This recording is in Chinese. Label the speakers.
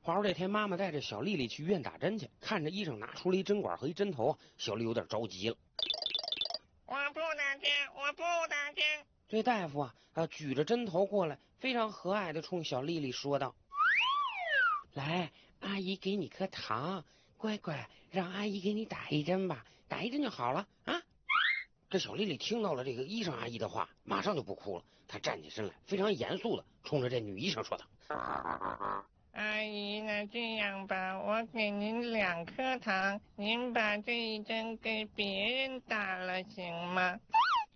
Speaker 1: 话说这天，妈妈带着小丽丽去医院打针去，看着医生拿出了一针管和一针头，小丽有点着急了。
Speaker 2: 我不打针，我不打针。
Speaker 1: 这大夫举着针头过来，非常和蔼地冲小丽丽说道：“来，阿姨给你颗糖，乖乖，让阿姨给你打一针吧，打一针就好了啊。”这小丽丽听到了这个医生阿姨的话，马上就不哭了，她站起身来，非常严肃地冲着这女医生说道：“
Speaker 2: 阿姨，那这样吧，我给您2颗糖，您把这一针给别人打了，行吗？”